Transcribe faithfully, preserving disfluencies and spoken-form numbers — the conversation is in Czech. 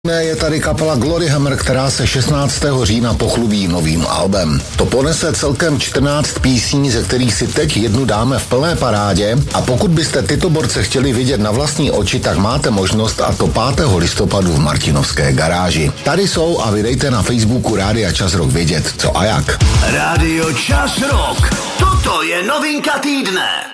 Je tady kapela Gloryhammer, která se šestnáctého října pochlubí novým albem. To ponese celkem čtrnáct písní, ze kterých si teď jednu dáme v plné parádě, a pokud byste tyto borce chtěli vidět na vlastní oči, tak máte možnost, a to pátého listopadu v Martinovské garáži. Tady jsou a vy dejte na Facebooku Rádia Čas Rock vědět, co a jak. Rádio Čas Rock. Toto je novinka týdne.